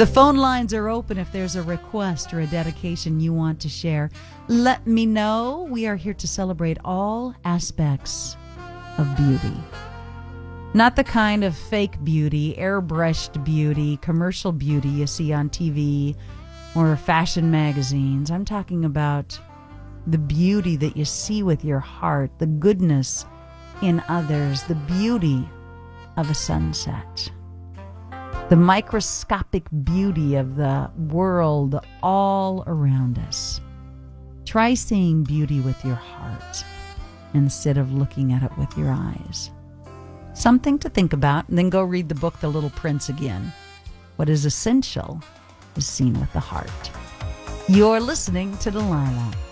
The phone lines are open if there's a request or a dedication you want to share. Let me know. We are here to celebrate all aspects of beauty. Not the kind of fake beauty, airbrushed beauty, commercial beauty you see on TV or fashion magazines. I'm talking about the beauty that you see with your heart, the goodness in others, the beauty of a sunset, the microscopic beauty of the world all around us. Try seeing beauty with your heart instead of looking at it with your eyes. Something to think about, and then go read the book, The Little Prince, again. What is essential is seen with the heart. You're listening to Delilah.